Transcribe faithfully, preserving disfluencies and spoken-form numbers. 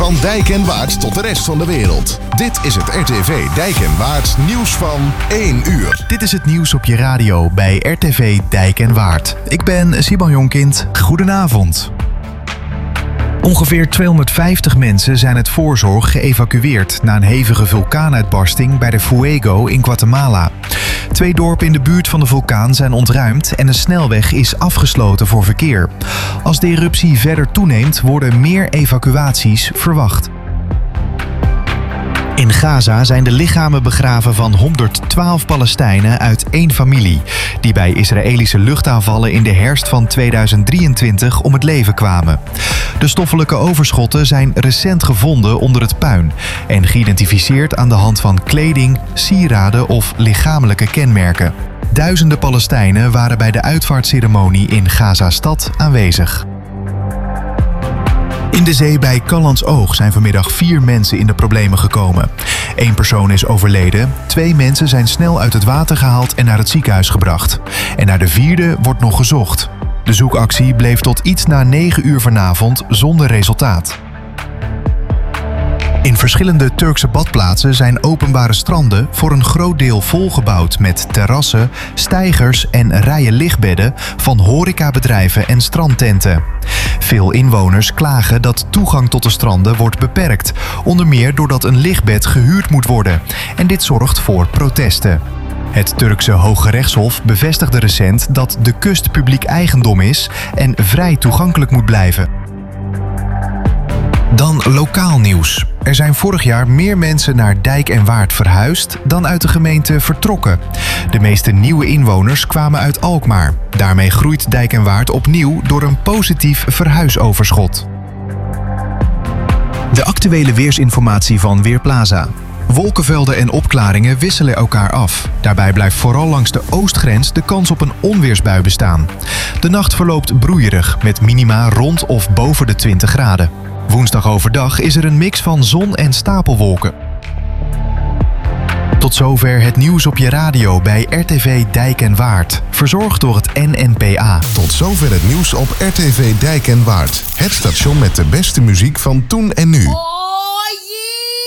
Van Dijk en Waard tot de rest van de wereld. Dit is het R T V Dijk en Waard nieuws van één uur. Dit is het nieuws op je radio bij R T V Dijk en Waard. Ik ben Siban Jonkind. Goedenavond. Ongeveer tweehonderdvijftig mensen zijn uit voorzorg geëvacueerd na een hevige vulkaanuitbarsting bij de Fuego in Guatemala. Twee dorpen in de buurt van de vulkaan zijn ontruimd en een snelweg is afgesloten voor verkeer. Als de eruptie verder toeneemt, worden meer evacuaties verwacht. In Gaza zijn de lichamen begraven van honderdtwaalf Palestijnen uit één familie, die bij Israëlische luchtaanvallen in de herfst van tweeduizend drieëntwintig om het leven kwamen. De stoffelijke overschotten zijn recent gevonden onder het puin en geïdentificeerd aan de hand van kleding, sieraden of lichamelijke kenmerken. Duizenden Palestijnen waren bij de uitvaartceremonie in Gaza-stad aanwezig. In de zee bij Callantsoog zijn vanmiddag vier mensen in de problemen gekomen. Eén persoon is overleden, twee mensen zijn snel uit het water gehaald en naar het ziekenhuis gebracht. En naar de vierde wordt nog gezocht. De zoekactie bleef tot iets na negen uur vanavond zonder resultaat. In verschillende Turkse badplaatsen zijn openbare stranden voor een groot deel volgebouwd met terrassen, steigers en rijen lichtbedden van horecabedrijven en strandtenten. Veel inwoners klagen dat toegang tot de stranden wordt beperkt, onder meer doordat een lichtbed gehuurd moet worden. En dit zorgt voor protesten. Het Turkse Hoge Rechtshof bevestigde recent dat de kust publiek eigendom is en vrij toegankelijk moet blijven. Dan lokaal nieuws. Er zijn vorig jaar meer mensen naar Dijk en Waard verhuisd dan uit de gemeente vertrokken. De meeste nieuwe inwoners kwamen uit Alkmaar. Daarmee groeit Dijk en Waard opnieuw door een positief verhuisoverschot. De actuele weersinformatie van Weerplaza. Wolkenvelden en opklaringen wisselen elkaar af. Daarbij blijft vooral langs de oostgrens de kans op een onweersbui bestaan. De nacht verloopt broeierig met minima rond of boven de twintig graden. Woensdag overdag is er een mix van zon en stapelwolken. Tot zover het nieuws op je radio bij R T V Dijk en Waard. Verzorgd door het N N P A. Tot zover het nieuws op R T V Dijk en Waard. Het station met de beste muziek van toen en nu.